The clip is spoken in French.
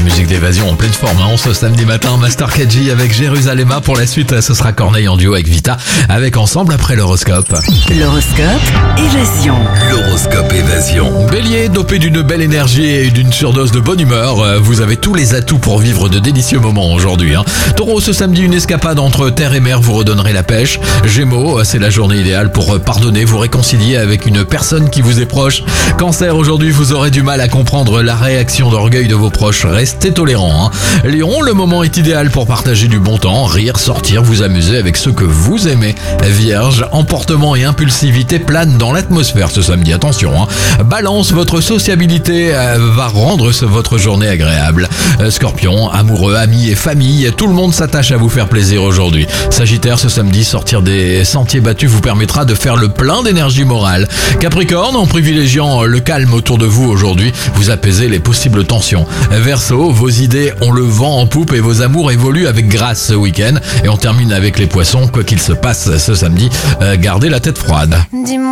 musique d'évasion en pleine forme, hein. Ce samedi matin, Master KG avec Jérusalem. Pour la suite, ce sera Corneille en duo avec Vita, avec Ensemble après l'horoscope. L'horoscope Évasion. L'horoscope Évasion. Bélier, dopé d'une belle énergie et d'une surdose de bonne humeur, vous avez tous les atouts pour vivre de délicieux moments aujourd'hui, hein. Taureau, ce samedi, une escapade entre terre et mer vous redonnerait la pêche. Gémeaux, c'est la journée idéale pour pardonner, vous réconcilier avec une personne qui vous est proche. Cancer, aujourd'hui, vous aurez du mal à comprendre la réaction d'orgueil de vos proches. Restez tolérants, hein. Lion, le moment est idéal pour partager du bon temps, rire, sortir, vous amuser avec ceux que vous aimez. Vierge, emportement et impulsivité planent dans l'atmosphère ce samedi, attention, hein. Balance, votre sociabilité va rendre votre journée agréable. Scorpion, amoureux, amis et famille, tout le monde s'attache à vous faire plaisir aujourd'hui. Sagittaire, ce samedi, sortir des sentiers battus vous permettra de faire le plein d'énergie morale. Capricorne, en privilégiant le calme autour de vous aujourd'hui, vous apaisez les possibles tensions. Verseau, vos idées ont le vent en poupe et vos amours évoluent avec grâce ce week-end. Et on termine avec les poissons, quoi qu'il se passe ce samedi, gardez la tête froide. Dis-moi.